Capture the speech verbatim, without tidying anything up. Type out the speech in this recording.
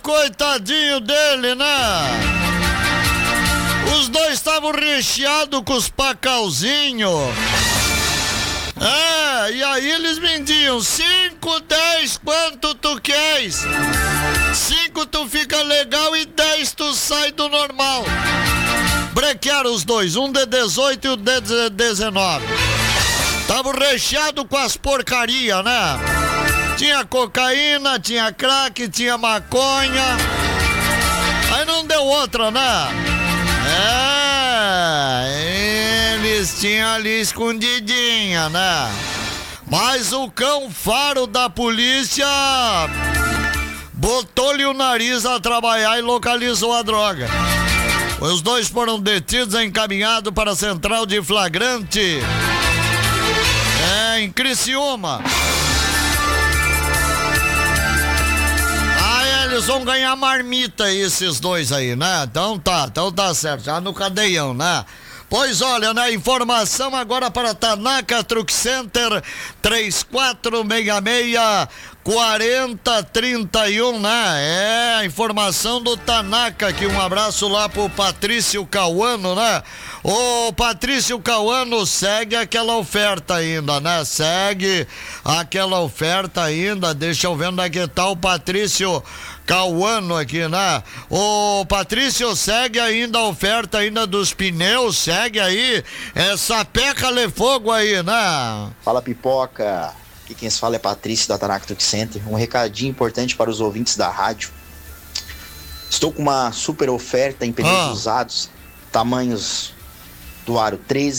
coitadinho dele, né? Os dois estavam recheados com os pacauzinhos. É, e aí eles vendiam cinco, dez, quanto tu queres? cinco tu fica legal e dez tu sai do normal. Brequearam os dois, um de dezoito e o de dezenove. Tava recheado com as porcaria, né? Tinha cocaína, tinha crack, tinha maconha. Aí não deu outra, né? É, eles tinham ali escondidinha, né? Mas o cão faro da polícia botou-lhe o nariz a trabalhar e localizou a droga. Os dois foram detidos e encaminhados para a central de flagrante. É, em Criciúma. Aí eles vão ganhar marmita, esses dois aí, né? Então tá, então tá certo, já no cadeião, né? Pois olha, né? Informação agora para Tanaka Truck Center, três quatro seis seis, quarenta, trinta e um, né? É, informação do Tanaka aqui, um abraço lá pro Patrício Cauano, né? Ô, Patrício Cauano, segue aquela oferta ainda, né? Segue aquela oferta ainda, deixa eu ver onde é que tá o Patrício Cauano aqui, né? Ô, Patrício, segue ainda a oferta ainda dos pneus, segue aí, essa peca de fogo aí, né? Fala, Pipoca. Aqui quem se fala é Patrício da Tanaka Truck Center. Um recadinho importante para os ouvintes da rádio. Estou com uma super oferta em pneus ah. usados, tamanhos do aro treze